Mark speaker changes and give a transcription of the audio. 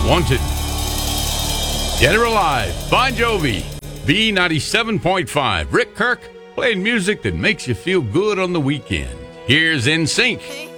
Speaker 1: Wanted. Dead or Alive, Bon Jovi, B97.5. Rick Kirk playing music that makes you feel good on the weekend. Here's NSYNC.